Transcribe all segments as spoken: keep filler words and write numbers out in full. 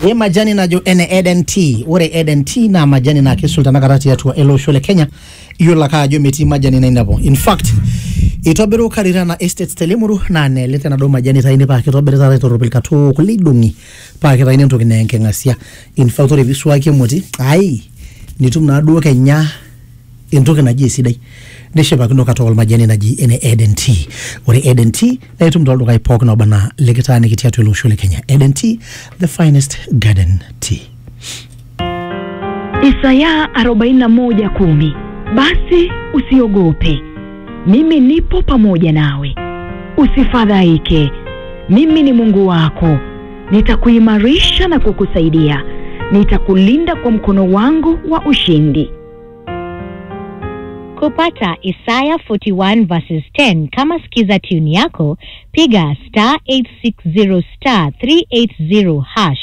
E majani najo ene Eden Tea. Ore Eden Tea na majani na kisultana karati ya tuwa elo shole Kenya. Iyo laka ajo meti majani na inapo. In fact, itoberu karira na estates telemuru na nelete na do majani taini pa kitoberu tara itoropil kato kulidungi pa kita ini mtoki nenke ngasia. In fact, ore visua kia mwoti ai nitum na aduwa Kenya intoki na jisi day. Neshe bakino katokol majani na ji ene Eden Tea. Ore Eden Tea na itum doldo kai pok na obana lekita nikitia tu elo shole Kenya. Eden Tea, the finest garden tea. Isaya arobaini na moja kumi. Basi usiogope, mimi nipo pamoja nawe. Usifadhaike, mimi ni Mungu wako. Nitakuimarisha na kukusaidia. Nitakulinda kwa mkono wangu wa ushindi. Kupata Isaiah forty-one verses ten kama skiza tune yako, piga star eight six zero star three eight zero hash.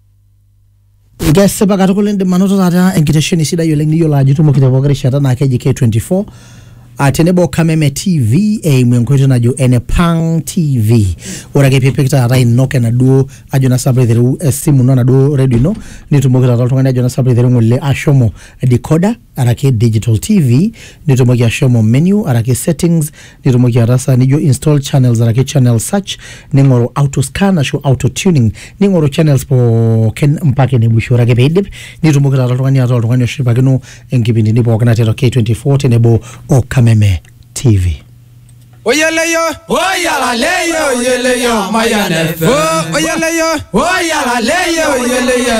Guess ba katukulende manoto tata enkitesheni sida yoleng niyo la jitumo kitapokere shata na K J K twenty-four atenebo Kameme T V e mwenkwetu na jo ene Pang T V ora ke pepekta ata inoke na duo ajo na sabre theru simu no na duo radio no nitumokita tata tongani ajo na sabre theru ngule ashomo decoder arake digital T V nitumoki ashomo menu arake settings nitumoki arasa nijo install channels arake channel search ningoro auto scan asho auto tuning ningoro channels po ken mpake ne bushora ke pedip nitumoki tata tongani ata tongani oshibagino enkipindi nipo kana teto K twenty-four tenebo o Kameme T V. Oyeleyo, oyalaleyo, oyeleyo, mayanefe. Oyeleyo, oyalaleyo, oyeleyo.